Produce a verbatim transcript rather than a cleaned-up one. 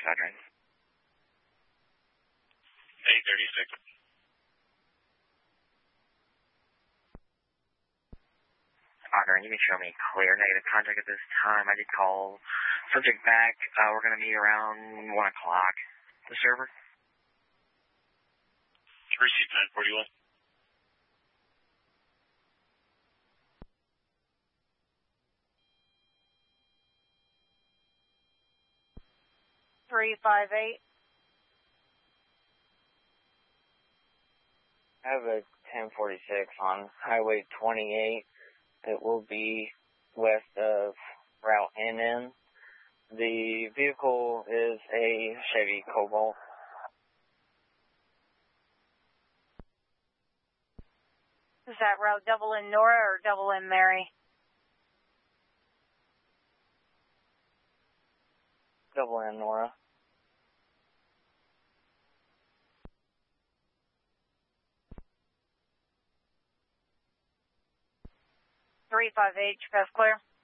Audrey. eight thirty-six. Audrey, you can show me clear negative contact at this time. I did call subject back. Uh, we're going to meet around one o'clock. The server? Receive ten forty-one. three five eight. I have a ten forty-six on Highway twenty-eight. It will be west of Route N N. The vehicle is a Chevy Cobalt. Is that route double in Nora or double in Mary? Double in Nora. three five eight, pass clear.